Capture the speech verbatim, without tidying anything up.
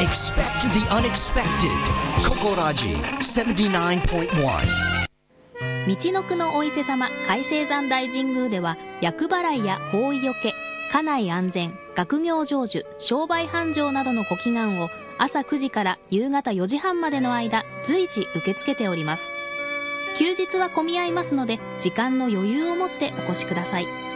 Expect the unexpected. Kokoraji seventy-nine point one. 道のくのお伊勢様海青山大神宮では、厄払いや法医よけ、家内安全、学業成就、商売繁盛などのご祈願を朝くじから夕方よじはんまでの間随時受け付けております。休日は混み合いますので、時間の余裕を持ってお越しください。